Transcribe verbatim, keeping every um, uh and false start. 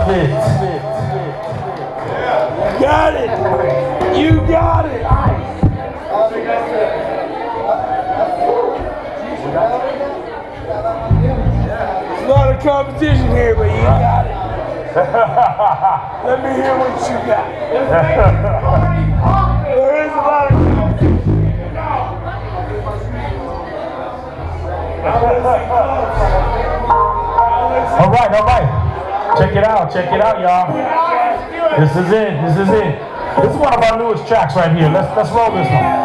love it. Got it. You got it. There's a lot of competition here, but you got it. Let me hear what you got. There is a lot of All right, all right. Check it out, check it out, y'all. This is it, this is it. This is one of our newest tracks right here. Let's let's roll this one.